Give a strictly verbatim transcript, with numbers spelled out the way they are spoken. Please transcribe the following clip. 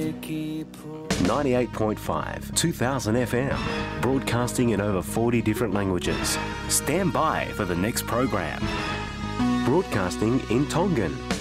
ninety-eight point five, two thousand F M, broadcasting in over forty different languages. Stand by for the next program. Broadcasting in Tongan.